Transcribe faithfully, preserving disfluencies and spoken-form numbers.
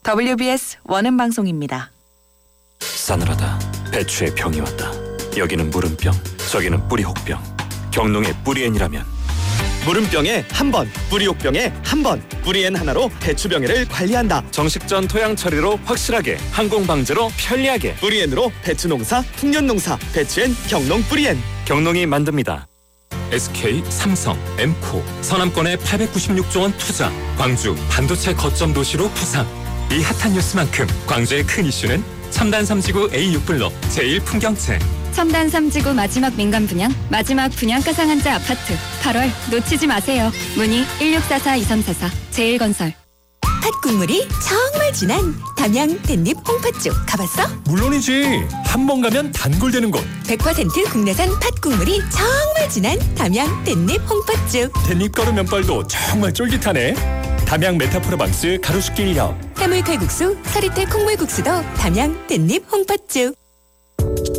더블유비에스 원음 방송입니다. 싸늘하다. 배추에 병이 왔다. 여기는 무름병, 저기는 뿌리혹병. 경농의 뿌리엔이라면 무름병에 한 번, 뿌리혹병에 한 번. 뿌리엔 하나로 배추병해를 관리한다. 정식전 토양 처리로 확실하게, 항공 방제로 편리하게. 뿌리엔으로 배추 농사, 풍년 농사. 배추엔 경농 뿌리엔. 경농이 만듭니다. 에스케이, 삼성, 엠코, 서남권에 팔백구십육조 원 투자. 광주 반도체 거점 도시로 부상. 이 핫한 뉴스만큼 광주의 큰 이슈는 첨단 삼지구 에이 육 블록 제일 풍경채. 첨단 삼지구 마지막 민간 분양, 마지막 분양가 상한제 아파트. 팔월 놓치지 마세요. 문의 일육사사 이삼사사 제일건설. 팥 국물이 정말 진한 담양 댄잎 홍팥죽 가봤어? 물론이지. 한 번 가면 단골되는 곳. 백 퍼센트 국내산 팥 국물이 정말 진한 담양 댄잎 홍팥죽. 댄잎가루 면발도 정말 쫄깃하네. 담양 메타프로방스 가로수길 일 역. 해물 칼국수, 서리태 콩물국수도 담양 댄잎 홍팥죽.